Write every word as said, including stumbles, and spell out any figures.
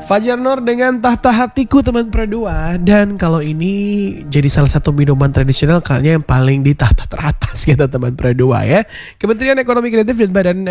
Fajar Nur dengan Tahta Hatiku teman Perdua. Dan kalau ini jadi salah satu minuman tradisional kayaknya yang paling di tahta teratas gitu teman Perdua ya. Kementerian Ekonomi Kreatif dan Badan